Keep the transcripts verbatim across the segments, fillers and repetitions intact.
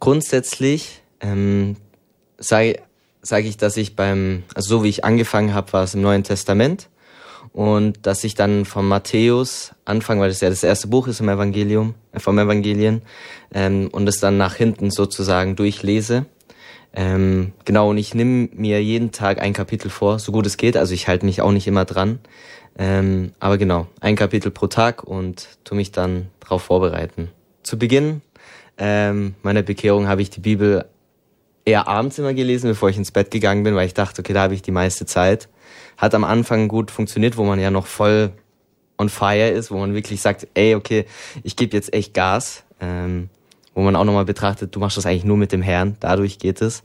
Grundsätzlich ähm, sage sag ich, dass ich beim, also so wie ich angefangen habe, war es im Neuen Testament. Und dass ich dann von Matthäus anfange, weil das ja das erste Buch ist im Evangelium, äh, vom Evangelien, ähm, und es dann nach hinten sozusagen durchlese. Ähm, genau, und ich nehme mir jeden Tag ein Kapitel vor, so gut es geht. Also ich halte mich auch nicht immer dran. Ähm, aber genau, ein Kapitel pro Tag und tu mich dann darauf vorbereiten. Zu Beginn ähm, meiner Bekehrung habe ich die Bibel eher abends immer gelesen, bevor ich ins Bett gegangen bin, weil ich dachte, okay, da habe ich die meiste Zeit. Hat am Anfang gut funktioniert, wo man ja noch voll on fire ist, wo man wirklich sagt, ey, okay, ich gebe jetzt echt Gas. Ähm, wo man auch nochmal betrachtet, du machst das eigentlich nur mit dem Herrn, dadurch geht es.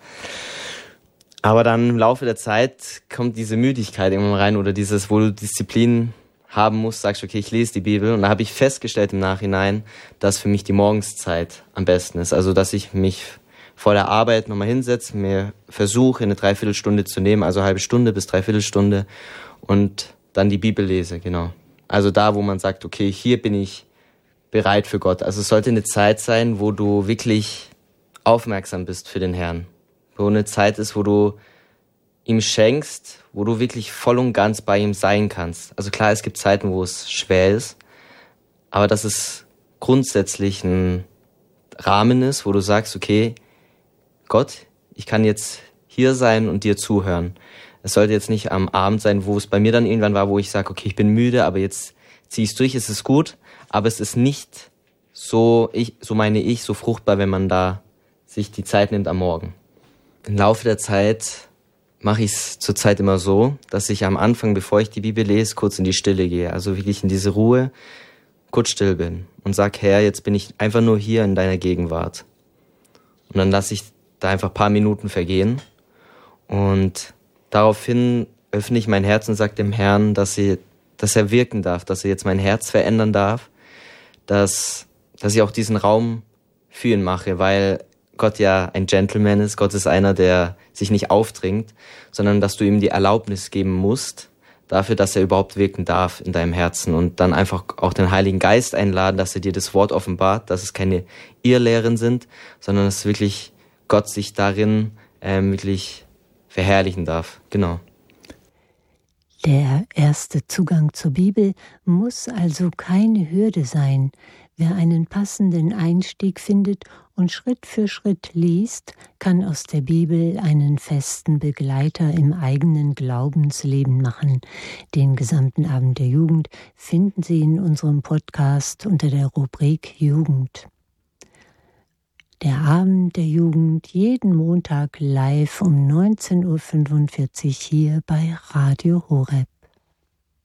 Aber dann im Laufe der Zeit kommt diese Müdigkeit irgendwann rein oder dieses, wo du Disziplin haben musst, sagst, okay, ich lese die Bibel. Und da habe ich festgestellt im Nachhinein, dass für mich die Morgenszeit am besten ist. Also, dass ich mich vor der Arbeit nochmal hinsetze, mir versuche, eine Dreiviertelstunde zu nehmen, also eine halbe Stunde bis Dreiviertelstunde und dann die Bibel lese, genau. Also da, wo man sagt, okay, hier bin ich bereit für Gott. Also es sollte eine Zeit sein, wo du wirklich aufmerksam bist für den Herrn. Wo eine Zeit ist, wo du ihm schenkst, wo du wirklich voll und ganz bei ihm sein kannst. Also klar, es gibt Zeiten, wo es schwer ist, aber dass es grundsätzlich ein Rahmen ist, wo du sagst, okay, Gott, ich kann jetzt hier sein und dir zuhören. Es sollte jetzt nicht am Abend sein, wo es bei mir dann irgendwann war, wo ich sage, okay, ich bin müde, aber jetzt zieh ich's durch, es ist gut, aber es ist nicht so, ich, so meine ich, so fruchtbar, wenn man da sich die Zeit nimmt am Morgen. Im Laufe der Zeit mache ich es zurzeit immer so, dass ich am Anfang, bevor ich die Bibel lese, kurz in die Stille gehe, also wirklich in diese Ruhe, kurz still bin und sag, Herr, jetzt bin ich einfach nur hier in deiner Gegenwart. Und dann lasse ich da einfach ein paar Minuten vergehen und daraufhin öffne ich mein Herz und sage dem Herrn, dass, sie, dass er wirken darf, dass er jetzt mein Herz verändern darf, dass, dass ich auch diesen Raum für ihn mache, weil Gott ja ein Gentleman ist. Gott ist einer, der sich nicht aufdringt, sondern dass du ihm die Erlaubnis geben musst, dafür, dass er überhaupt wirken darf in deinem Herzen und dann einfach auch den Heiligen Geist einladen, dass er dir das Wort offenbart, dass es keine Irrlehren sind, sondern dass wirklich Gott sich darin ähm, wirklich verherrlichen darf. Genau. Der erste Zugang zur Bibel muss also keine Hürde sein. Wer einen passenden Einstieg findet und Schritt für Schritt liest, kann aus der Bibel einen festen Begleiter im eigenen Glaubensleben machen. Den gesamten Abend der Jugend finden Sie in unserem Podcast unter der Rubrik Jugend. Der Abend der Jugend jeden Montag live um neunzehn Uhr fünfundvierzig hier bei Radio Horeb.